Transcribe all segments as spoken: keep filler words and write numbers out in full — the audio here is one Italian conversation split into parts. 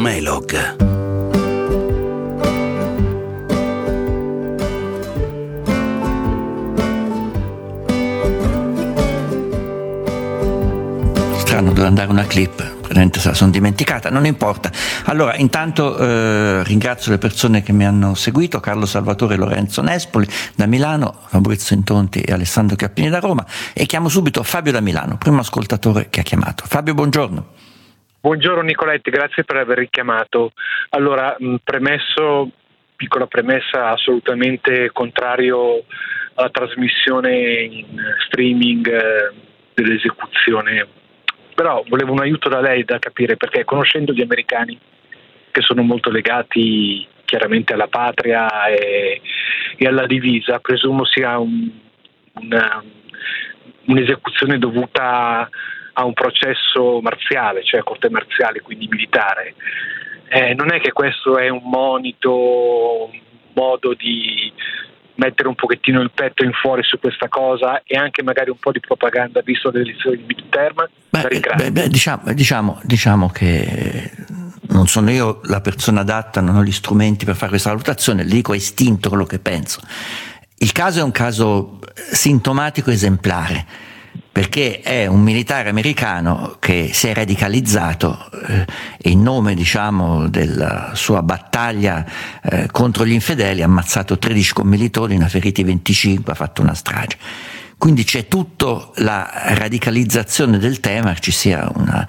Melog. Strano, doveva andare una clip, praticamente se la sono dimenticata, non importa. Allora, intanto eh, ringrazio le persone che mi hanno seguito: Carlo Salvatore e Lorenzo Nespoli da Milano, Fabrizio Intonti e Alessandro Chiappini da Roma, e chiamo subito Fabio da Milano, primo ascoltatore che ha chiamato. Fabio, buongiorno. Buongiorno Nicoletti, grazie per aver richiamato. Allora, premesso, piccola premessa, assolutamente contrario alla trasmissione in streaming eh, dell'esecuzione, però volevo un aiuto da lei da capire, perché conoscendo gli americani, che sono molto legati chiaramente alla patria e, e alla divisa, presumo sia un, una, un'esecuzione dovuta a un processo marziale, cioè a corte marziale, quindi militare. Eh, non è che questo è un monito, un modo di mettere un pochettino il petto in fuori su questa cosa e anche magari un po' di propaganda visto le elezioni di midterm? Beh, beh, beh, diciamo, diciamo, diciamo che non sono io la persona adatta, non ho gli strumenti per fare questa valutazione, le dico a istinto quello che penso. Il caso è un caso sintomatico esemplare, perché è un militare americano che si è radicalizzato eh, e in nome, diciamo, della sua battaglia eh, contro gli infedeli ha ammazzato tredici commilitoni, ne ha feriti venticinque, ha fatto una strage. Quindi c'è tutta la radicalizzazione del tema, ci sia una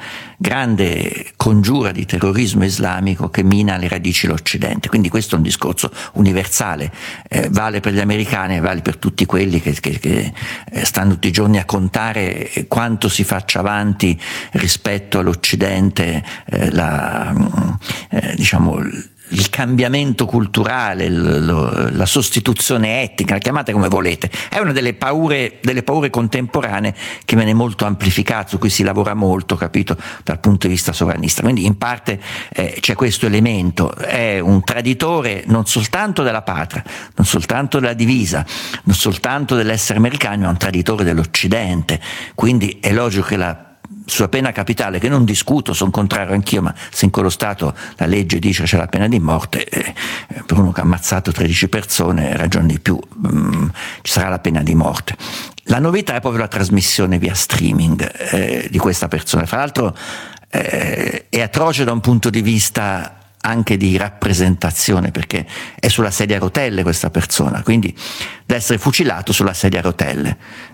grande congiura di terrorismo islamico che mina alle radici l'Occidente. Quindi questo è un discorso universale, eh, vale per gli americani e vale per tutti quelli che, che, che stanno tutti i giorni a contare quanto si faccia avanti rispetto all'Occidente, eh, la, eh, diciamo, il cambiamento culturale, l- la sostituzione etnica, chiamate come volete, è una delle paure, delle paure contemporanee che viene molto amplificata, su cui si lavora molto, capito, dal punto di vista sovranista. Quindi in parte eh, c'è questo elemento, è un traditore non soltanto della patria, non soltanto della divisa, non soltanto dell'essere americano, ma un traditore dell'Occidente. Quindi è logico che la sua pena capitale, che non discuto, sono contrario anch'io, ma se in quello Stato la legge dice c'è la pena di morte, eh, per uno che ha ammazzato tredici persone, ragione di più, mh, ci sarà la pena di morte. La novità è proprio la trasmissione via streaming eh, di questa persona. Fra l'altro eh, è atroce da un punto di vista anche di rappresentazione, perché è sulla sedia a rotelle questa persona, quindi deve essere fucilato sulla sedia a rotelle.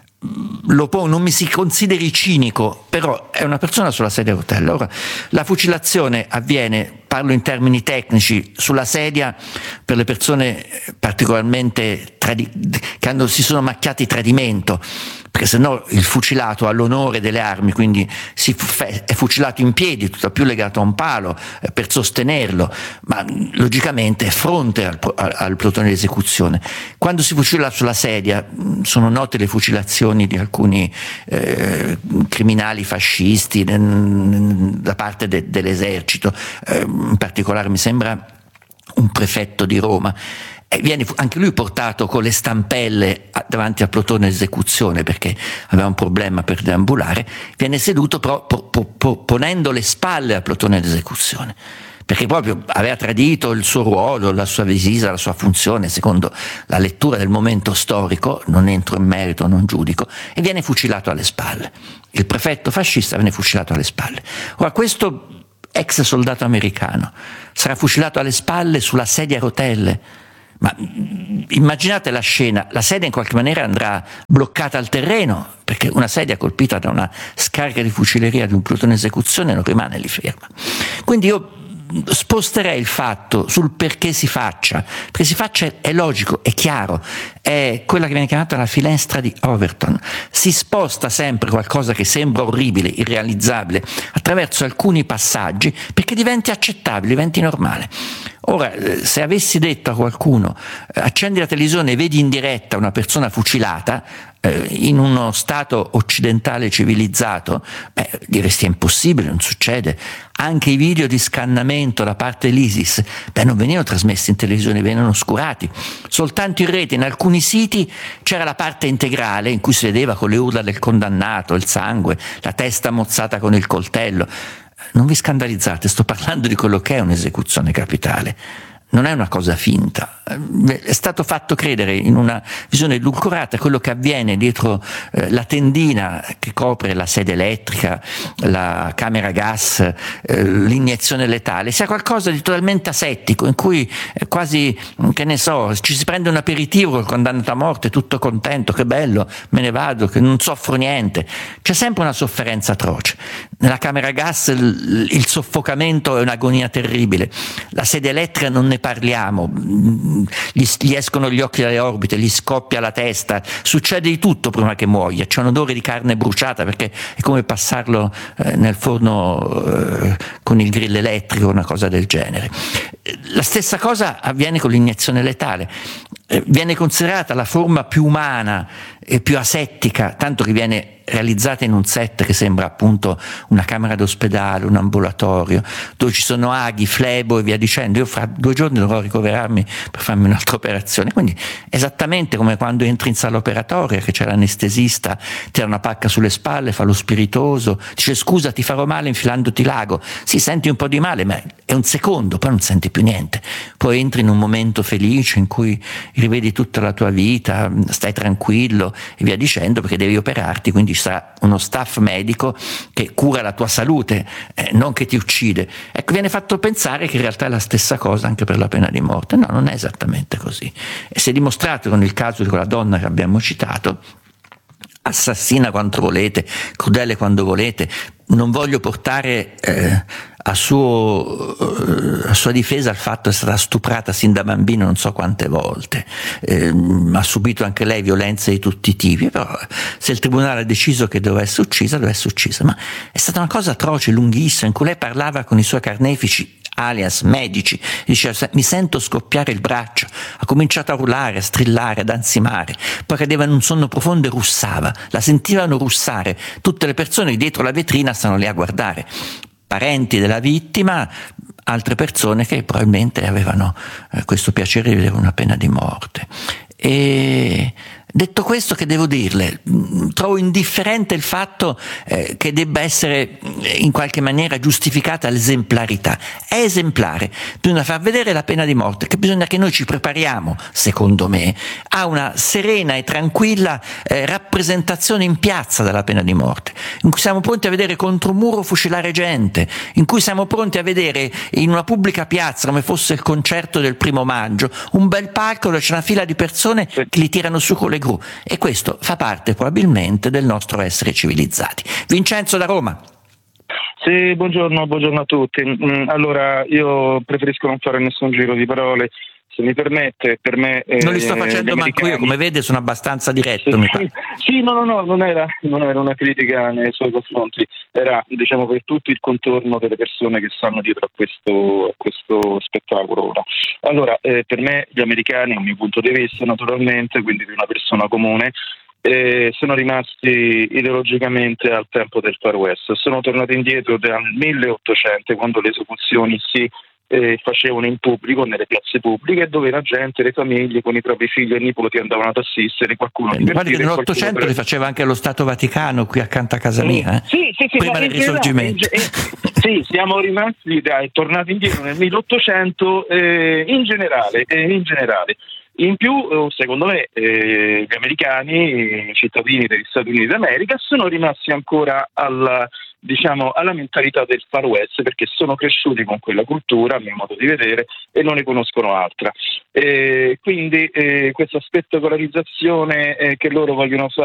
Lo può, non mi si consideri cinico, però è una persona sulla sedia a rotelle. Ora, la fucilazione avviene, parlo in termini tecnici, sulla sedia per le persone particolarmente tradi- che hanno, si sono macchiati di tradimento, perché se no il fucilato ha l'onore delle armi, quindi si fu- è fucilato in piedi, tutto più legato a un palo eh, per sostenerlo, ma logicamente è fronte al, al, al plotone di esecuzione. Quando si fucila sulla sedia, sono note le fucilazioni di alcuni eh, criminali fascisti da parte de, dell'esercito, eh, in particolare mi sembra un prefetto di Roma. E viene anche lui portato con le stampelle davanti al plotone di esecuzione perché aveva un problema per deambulare, viene seduto però po, po, po, ponendo le spalle al plotone di esecuzione, perché proprio aveva tradito il suo ruolo, la sua divisa, la sua funzione, secondo la lettura del momento storico, non entro in merito, non giudico, e viene fucilato alle spalle. Il prefetto fascista viene fucilato alle spalle. Ora, questo ex soldato americano sarà fucilato alle spalle sulla sedia a rotelle. Ma immaginate la scena, la sedia in qualche maniera andrà bloccata al terreno, perché una sedia colpita da una scarica di fucileria di un plotone di esecuzione non rimane lì ferma. Quindi io sposterei il fatto sul perché si faccia, perché si faccia è logico, è chiaro, è quella che viene chiamata la finestra di Overton. Si sposta sempre qualcosa che sembra orribile, irrealizzabile, attraverso alcuni passaggi perché diventi accettabile, diventi normale. Ora, se avessi detto a qualcuno accendi la televisione e vedi in diretta una persona fucilata eh, in uno stato occidentale civilizzato, beh, diresti è impossibile, non succede. Anche i video di scannamento da parte dell'ISIS, beh, non venivano trasmessi in televisione, venivano oscurati. Soltanto in rete, in alcuni siti, c'era la parte integrale in cui si vedeva con le urla del condannato, il sangue, la testa mozzata con il coltello. non vi scandalizzate, sto parlando di quello che è un'esecuzione capitale. Non è una cosa finta, è stato fatto credere in una visione edulcorata quello che avviene dietro eh, la tendina che copre la sede elettrica, la camera gas, eh, l'iniezione letale, sia qualcosa di totalmente asettico, in cui eh, quasi, che ne so, ci si prende un aperitivo col condannato a morte, tutto contento, che bello, me ne vado, che non soffro niente. C'è sempre una sofferenza atroce. Nella camera gas il, il soffocamento è un'agonia terribile, la sede elettrica non ne parliamo, gli, gli escono gli occhi dalle orbite, gli scoppia la testa, succede di tutto prima che muoia, c'è un odore di carne bruciata perché è come passarlo eh, nel forno eh, con il grill elettrico, una cosa del genere. La stessa cosa avviene con l'iniezione letale, eh, viene considerata la forma più umana e più asettica, tanto che viene realizzata in un set che sembra appunto una camera d'ospedale, un ambulatorio, dove ci sono aghi, flebo e via dicendo. Io fra due giorni dovrò ricoverarmi per farmi un'altra operazione, quindi esattamente come quando entri in sala operatoria che c'è l'anestesista, tira una pacca sulle spalle, fa lo spiritoso, dice scusa ti farò male infilandoti l'ago, sì senti un po' di male ma è un secondo, poi non senti più niente, poi entri in un momento felice in cui rivedi tutta la tua vita, stai tranquillo e via dicendo, perché devi operarti, quindi ci sarà uno staff medico che cura la tua salute, eh, non che ti uccide. Ecco, viene fatto pensare che in realtà è la stessa cosa anche per la pena di morte. No, non è esattamente così. E si è dimostrato con il caso di quella donna che abbiamo citato, assassina quanto volete, crudele quando volete. Non voglio portare eh, a, suo, eh, a sua difesa il fatto che è stata stuprata sin da bambino non so quante volte, eh, ha subito anche lei violenze di tutti i tipi, però se il tribunale ha deciso che doveva essere uccisa, doveva essere uccisa. Ma è stata una cosa atroce, lunghissima, in cui lei parlava con i suoi carnefici, alias medici, diceva mi sento scoppiare il braccio, ha cominciato a urlare, a strillare, ad ansimare, poi cadeva in un sonno profondo e russava, la sentivano russare, tutte le persone dietro la vetrina stanno lì a guardare, parenti della vittima, altre persone che probabilmente avevano eh, questo piacere di vedere una pena di morte. E detto questo, che devo dirle? Trovo indifferente il fatto eh, che debba essere in qualche maniera giustificata l'esemplarità. È esemplare, bisogna far vedere la pena di morte, che bisogna che noi ci prepariamo, secondo me, a una serena e tranquilla eh, rappresentazione in piazza della pena di morte, in cui siamo pronti a vedere contro un muro fucilare gente, in cui siamo pronti a vedere in una pubblica piazza, come fosse il concerto del primo maggio, un bel palco dove c'è una fila di persone che li tirano su con le gru. E questo fa parte probabilmente del nostro essere civilizzati. Vincenzo da Roma. Sì, buongiorno, buongiorno a tutti. Allora, io preferisco non fare nessun giro di parole, se mi permette. Per me eh, non li sto facendo manco io, come vede sono abbastanza diretto. Sì, mi pare. Sì, no, no, no, non era, non era una critica nei suoi confronti, era, diciamo, per tutto il contorno delle persone che stanno dietro a questo, a questo spettacolo ora. Allora, eh, per me gli americani, è un mio punto di vista naturalmente, quindi di una persona comune, eh, sono rimasti ideologicamente al tempo del Far West, sono tornati indietro dal milleottocento, quando le esecuzioni si Eh, facevano in pubblico, nelle piazze pubbliche, dove la gente, le famiglie con i propri figli e nipoti andavano ad assistere, qualcuno eh, guardi che nell'Ottocento per... le faceva anche lo Stato Vaticano qui accanto a casa mia, eh? sì, sì, sì, prima del Risorgimento. Eh, sì, siamo rimasti, dai, tornati indietro nel milleottocento eh, in generale, eh, in generale. In più, secondo me, eh, gli americani, i cittadini degli Stati Uniti d'America, sono rimasti ancora alla, diciamo, alla mentalità del Far West, perché sono cresciuti con quella cultura, a mio modo di vedere, e non ne conoscono altra. Eh, quindi eh, questa spettacolarizzazione eh, che loro vogliono fare